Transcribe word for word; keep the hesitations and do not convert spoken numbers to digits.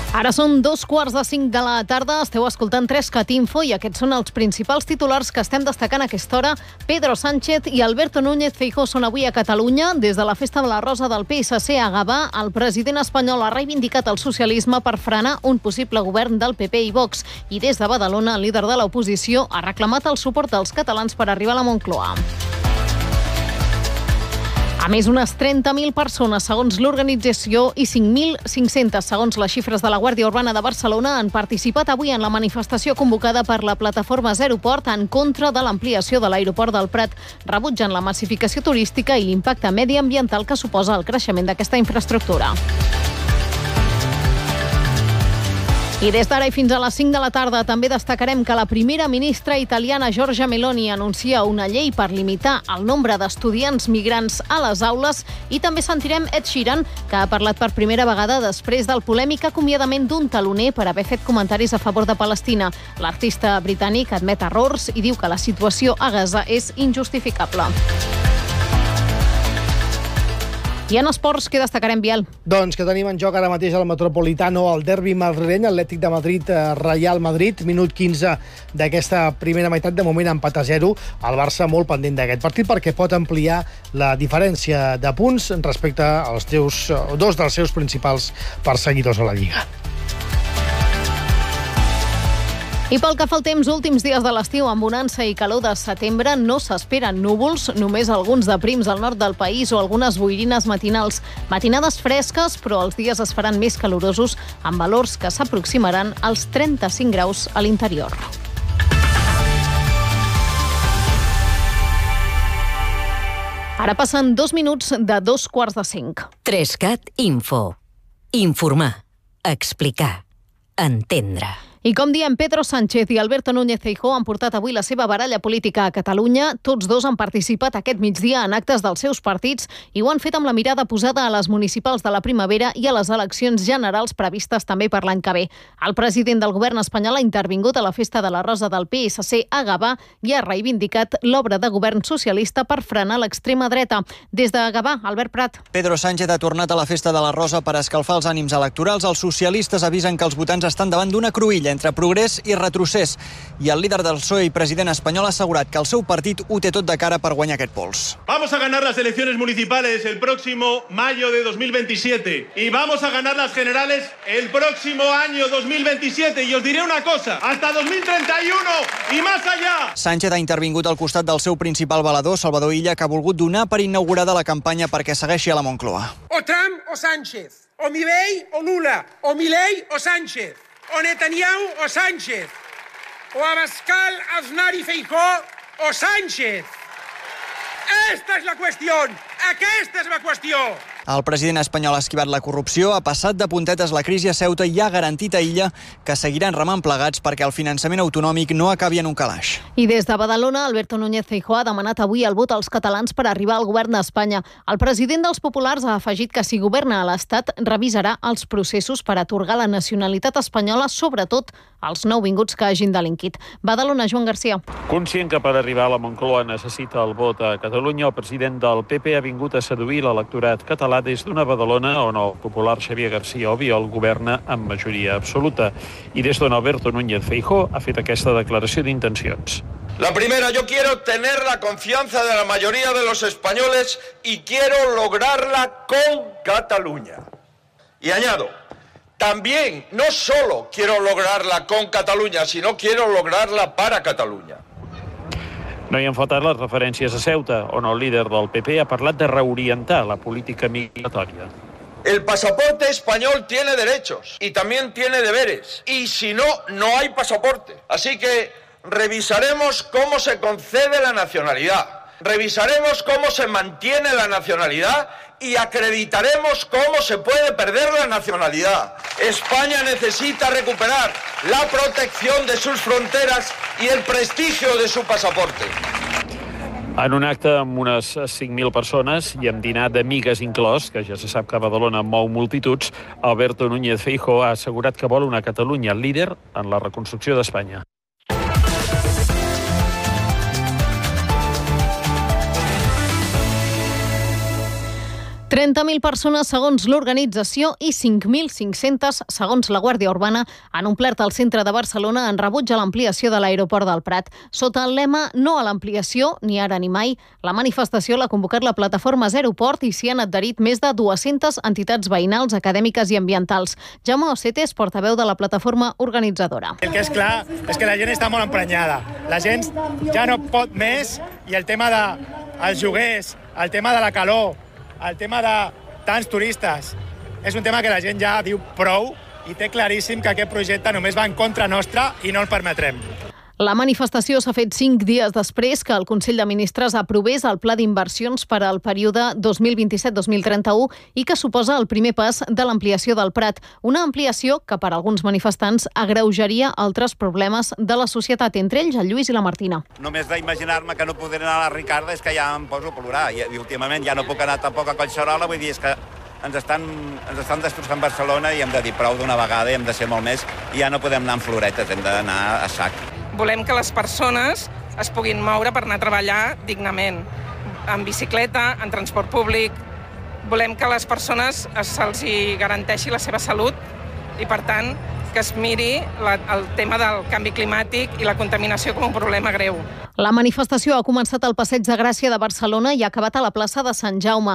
Ara són dos quarts de cinc de la tarda, esteu escoltant Trescat Info i aquests són els principals titulars que estem destacant a aquesta hora. Pedro Sánchez i Alberto Núñez Feijóo són avui a Catalunya. Des de la Festa de la Rosa del P S C a Gavà, el president espanyol ha reivindicat el socialisme per frenar un possible govern del P P i Vox. I des de Badalona, el líder de l'oposició ha reclamat el suport dels catalans per arribar a la Moncloa. A més, unes trenta mil persones, segons l'organització, i cinc mil cinc-centes, segons les xifres de la Guàrdia Urbana de Barcelona, han participat avui en la manifestació convocada per la plataforma Zero Port en contra de l'ampliació de l'aeroport del Prat. Rebutgen la massificació turística i l'impacte mediambiental que suposa el creixement d'aquesta infraestructura. I des d'ara i fins a les cinc de la tarda també destacarem que la primera ministra italiana Giorgia Meloni anuncia una llei per limitar el nombre d'estudiants migrants a les aules i també sentirem Ed Sheeran, que ha parlat per primera vegada després del polèmic acomiadament d'un taloner per haver fet comentaris a favor de Palestina. L'artista britànic admet errors i diu que la situació a Gaza és injustificable. I en esports, què destacarem, Biel? Doncs que tenim en joc ara mateix al Metropolitano el derbi madrileny, Atlètic de Madrid, Real Madrid, minut quinze d'aquesta primera meitat, de moment empat a zero. El Barça molt pendent d'aquest partit perquè pot ampliar la diferència de punts respecte als teus, dos dels seus principals perseguidors a la Lliga. I pel que fa al temps, últims dies de l'estiu amb bonança i calor de setembre, no s'esperen núvols, només alguns de prims al nord del país o algunes boirines matinals. Matinades fresques, però els dies es faran més calorosos, amb valors que s'aproximaran als trenta-cinc graus a l'interior. Ara passen dos minuts de dos quarts de cinc. Trescat Info. Informar, explicar, entendre. I com diem, Pedro Sánchez i Alberto Núñez Feijóo han portat avui la seva baralla política a Catalunya. Tots dos han participat aquest migdia en actes dels seus partits i ho han fet amb la mirada posada a les municipals de la primavera i a les eleccions generals previstes també per l'any que ve. El president del govern espanyol ha intervingut a la Festa de la Rosa del P S C a Gavà i ha reivindicat l'obra de govern socialista per frenar l'extrema dreta. Des de Gavà, Albert Prat. Pedro Sánchez ha tornat a la Festa de la Rosa per escalfar els ànims electorals. Els socialistes avisen que els votants estan davant d'una cruïlla entre progrés i retrocés. I el líder del P S O E i president espanyol ha assegurat que el seu partit ho té tot de cara per guanyar aquest pols. Vamos a ganar las elecciones municipales el próximo mayo de dos mil veintisiete y vamos a ganar las generales el próximo año dos mil veintisiete. Y os diré una cosa, hasta dos mil treinta y uno y más allá. Sánchez ha intervingut al costat del seu principal valedor, Salvador Illa, que ha volgut donar per inaugurada la campanya perquè segueixi a la Moncloa. O Trump o Sánchez, o Milei o Lula, o Milei o Sánchez, o Netanyahu o Sánchez, o Abascal, Aznar y Feijóo o Sánchez. Esta és la qüestió, aquesta és la qüestió. El president espanyol ha esquivat la corrupció, ha passat de puntetes la crisi a Ceuta i ha garantit a Illa que seguiran remant plegats perquè el finançament autonòmic no acabi en un calaix. I des de Badalona, Alberto Núñez Feijóo ha demanat avui el vot als catalans per arribar al govern d'Espanya. El president dels populars ha afegit que si governa a l'Estat revisarà els processos per atorgar la nacionalitat espanyola, sobretot als nouvinguts que hagin delinquit. Badalona, Joan Garcia. Conscient que per arribar a la Moncloa necessita el vot a Catalunya, el president del P P ha vingut a seduir l'electorat català des d'una Badalona on el popular Xavier García Albiol governa amb majoria absoluta i des d'on Alberto Núñez Feijóo ha fet aquesta declaració d'intencions. La primera, yo quiero tener la confianza de la mayoría de los españoles y quiero lograrla con Cataluña. Y añado, también no solo quiero lograrla con Cataluña, sino quiero lograrla para Catalunya. No hi han faltat les referències a Ceuta, on el líder del P P ha parlat de reorientar la política migratòria. El pasaporte español tiene derechos y también tiene deberes. Y si no, no hay pasaporte. Así que revisaremos cómo se concede la nacionalidad. Revisaremos cómo se mantiene la nacionalidad y acreditaremos cómo se puede perder la nacionalidad. España necesita recuperar la protección de sus fronteras y el prestigio de su pasaporte. En un acte amb unes cinc mil persones i amb dinar d'amigues inclòs, que ja se sap que Badalona mou multituds, Alberto Núñez Feijóo ha assegurat que vol una Catalunya líder en la reconstrucció d'Espanya. trenta mil persones segons l'organització i cinc mil cinc-centes segons la Guàrdia Urbana han omplert el centre de Barcelona en rebuig a l'ampliació de l'aeroport del Prat. Sota el lema "No a l'ampliació, ni ara ni mai", la manifestació l'ha convocat la plataforma Zero Port i s'hi han adherit més de dues-centes entitats veïnals, acadèmiques i ambientals. Jaume Ocete és portaveu de la plataforma organitzadora. El que és clar és que la gent està molt emprenyada. La gent ja no pot més i el tema dels lloguers, el tema de la calor, el tema de tants turistes, és un tema que la gent ja diu prou i té claríssim que aquest projecte només va en contra nostra i no el permetrem. La manifestació s'ha fet cinc dies després que el Consell de Ministres aprovés el pla d'inversions per al període dos mil vint-i-set dos mil trenta-u i que suposa el primer pas de l'ampliació del Prat, una ampliació que per alguns manifestants agreujaria altres problemes de la societat, entre ells el Lluís i la Martina. Només d'imaginar-me que no podré anar a la Ricarda és que ja em poso a plorar i, i últimament ja no puc anar tampoc a Collserola, vull dir, és que ens estan, ens estan destrossant Barcelona i hem de dir prou d'una vegada i hem de ser molt més i ja no podem anar en floretes, hem d'anar a sac. Volem que les persones es puguin moure per anar a treballar dignament, en bicicleta, en transport públic. Volem que a les persones se'ls garanteixi la seva salut i, per tant, que es miri la, el tema del canvi climàtic i la contaminació com un problema greu. La manifestació ha començat al Passeig de Gràcia de Barcelona i ha acabat a la plaça de Sant Jaume.